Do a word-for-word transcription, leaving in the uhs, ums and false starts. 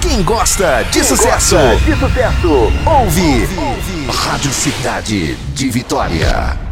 Quem gosta de Quem sucesso, gosta de sucesso, ouve, ouve Rádio Cidade de Vitória.